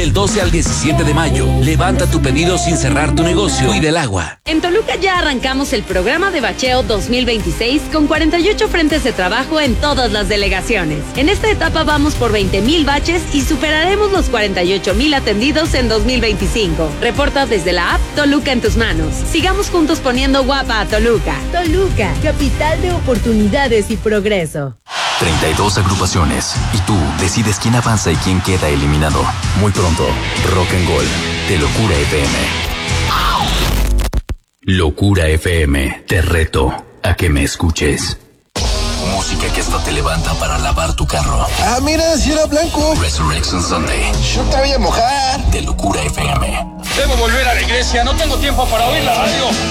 Del 12 al 17 de mayo, levanta tu pedido sin cerrar tu negocio y del agua. En Toluca ya arrancamos el programa de bacheo 2026 con 48 frentes de trabajo en todas las delegaciones. En esta etapa vamos por 20,000 baches y superaremos los 48,000 atendidos en 2025. Reporta desde la app Toluca en tus manos. Sigamos juntos poniendo guapa a Toluca. Toluca, capital de oportunidades y progreso. 32 agrupaciones y tú decides quién avanza y quién queda eliminado. Muy pronto, Rock and Gold de Locura FM. Locura FM, te reto a que me escuches. Música que hasta te levanta para lavar tu carro. Ah, mira, si era blanco. Resurrection Sunday. Yo te voy a mojar. De Locura FM. Debo volver a la iglesia, no tengo tiempo para oír la radio.